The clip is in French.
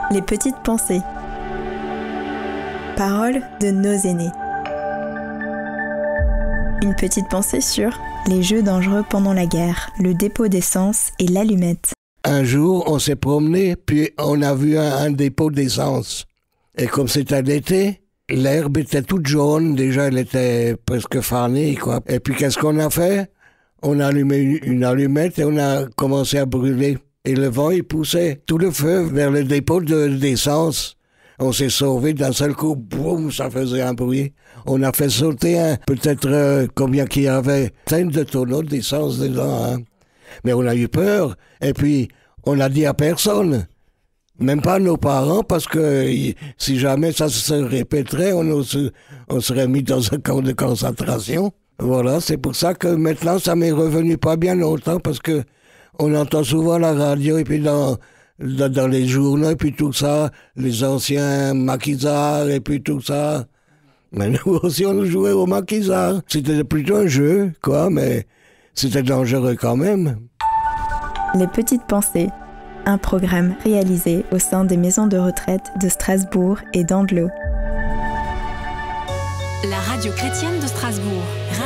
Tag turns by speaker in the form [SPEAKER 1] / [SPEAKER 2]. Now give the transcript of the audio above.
[SPEAKER 1] Les petites pensées. Paroles de nos aînés. Une petite pensée sur les jeux dangereux pendant la guerre, le dépôt d'essence et l'allumette.
[SPEAKER 2] Un jour, on s'est promené, puis on a vu un dépôt d'essence. Et comme c'était l'été, l'herbe était toute jaune, déjà elle était presque fanée, quoi. Et puis qu'est-ce qu'on a fait? On a allumé une allumette et on a commencé à brûler. Et le vent, il poussait tout le feu vers le dépôt d'essence. On s'est sauvé d'un seul coup, boum, ça faisait un bruit. On a fait sauter peut-être combien qu'il y avait, plein de tonneaux d'essence dedans. Hein. Mais on a eu peur. Et puis, on l'a dit à personne. Même pas à nos parents, parce que si jamais ça se répéterait, on serait mis dans un camp de concentration. Voilà, c'est pour ça que maintenant, ça m'est revenu pas bien longtemps, parce que on entend souvent la radio, et puis dans les journaux, et puis tout ça, les anciens maquisards, et puis tout ça. Mais nous aussi, on jouait au maquisard. C'était plutôt un jeu, quoi, mais c'était dangereux quand même.
[SPEAKER 1] Les petites pensées. Un programme réalisé au sein des maisons de retraite de Strasbourg et d'Andlau.
[SPEAKER 3] La radio chrétienne de Strasbourg.